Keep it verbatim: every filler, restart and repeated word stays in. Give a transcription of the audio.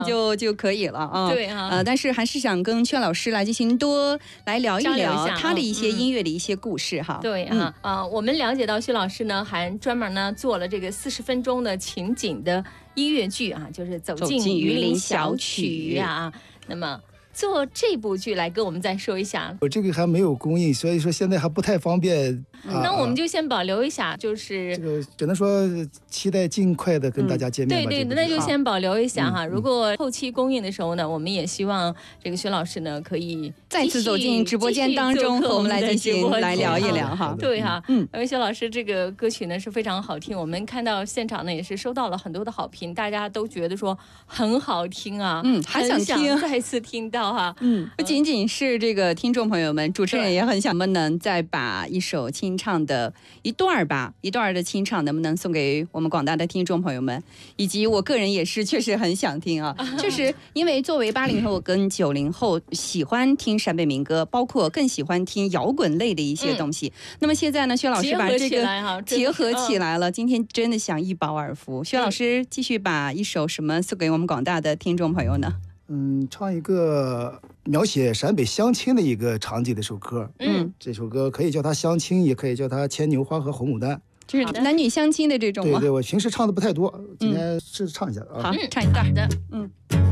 就就可以了啊。 对啊， 呃，但是还是想跟薛老师来进行多来聊一聊他的一些音乐的一些故事哈。 对啊，啊，我们了解到薛老师呢，还专门呢做了这个四十分钟的情景的音乐剧啊，就是《走进榆林小曲》啊。那么做这部剧来跟我们再说一下。 我这个还没有公映，所以说现在还不太方便。 啊、那我们就先保留一下，就是这个只能说期待尽快的跟大家见面吧。 嗯、对对，那就先保留一下哈。 嗯、 如果后期公映的时候呢，我们也希望这个薛老师呢可以再次走进直播间当中，和我们来进行来聊一聊哈。 对哈， 嗯， 因为薛老师这个歌曲呢是非常好听，我们看到现场呢也是收到了很多的好评，大家都觉得说很好听啊， 嗯，还想听， 再次听到哈， 嗯，不仅仅是这个听众朋友们，主持人也很想，能不能再把一首清唱的一段吧，一段的清唱，能不能送给我们广大的听众朋友们？以及我个人也是确实很想听啊，确实，因为作为八零后跟九零后，喜欢听陕北民歌，包括更喜欢听摇滚类的一些东西。嗯、那么现在呢，薛老师把这个结合起来了，今天真的想一饱耳福。薛老师继续把一首什么送给我们广大的听众朋友呢？ 嗯，唱一个描写陕北相亲的一个场景的一首歌。 嗯， 这首歌可以叫它相亲，也可以叫它牵牛花和红牡丹， 就是男女相亲的这种吗？ 对对，我平时唱的不太多，今天试着唱一下啊。 好，唱一段的， 嗯。